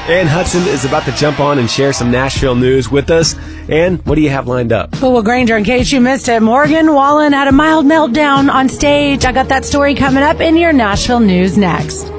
Ann Hudson is about to jump on and share some Nashville news with us. Ann, what do you have lined up? Well, Granger, in case you missed it, Morgan Wallen had a mild meltdown on stage. I got that story coming up in your Nashville news next.